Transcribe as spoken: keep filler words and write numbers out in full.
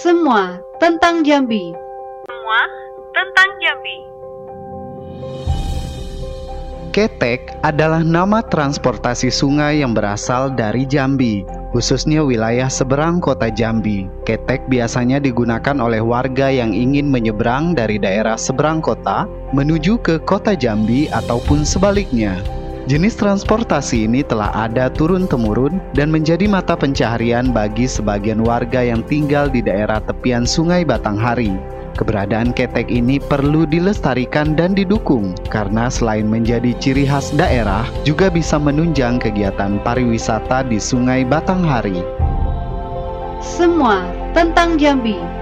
Semua tentang Jambi. Semua tentang Jambi. Ketek adalah nama transportasi sungai yang berasal dari Jambi, khususnya wilayah seberang kota Jambi. Ketek biasanya digunakan oleh warga yang ingin menyeberang dari daerah seberang kota menuju ke kota Jambi ataupun sebaliknya. Jenis transportasi ini telah ada turun-temurun dan menjadi mata pencaharian bagi sebagian warga yang tinggal di daerah tepian Sungai Batanghari. Keberadaan ketek ini perlu dilestarikan dan didukung karena selain menjadi ciri khas daerah, juga bisa menunjang kegiatan pariwisata di Sungai Batanghari. Semua tentang Jambi.